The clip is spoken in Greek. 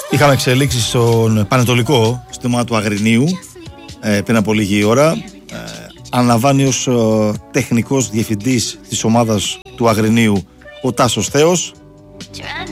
Είχαμε εξελίξεις στον Πανετολικό, στη ομάδα του Αγρινίου, πριν από λίγη ώρα. Αναλαμβάνει ως τεχνικός διευθυντής της ομάδας του Αγρινίου ο Τάσος Θέος.